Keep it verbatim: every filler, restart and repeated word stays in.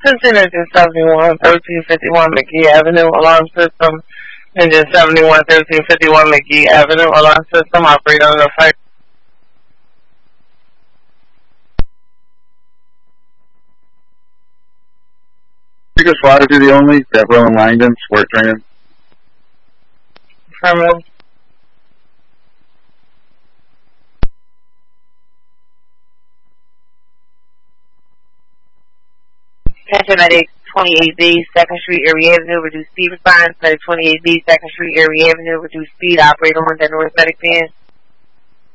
Attention engine seventy-one thirteen fifty-one McGee Avenue alarm system. Engine seventy-one thirteen fifty-one McGee Avenue alarm system. Operate under fire. Because flies are the only. Deborah and Langdon, sport training. Affirmative. Attention Medic twenty-eight B, second Street, Erie Avenue, reduce speed response. Medic twenty-eight B, second Street, Erie Avenue, reduce speed. Operator on the North Medic Van.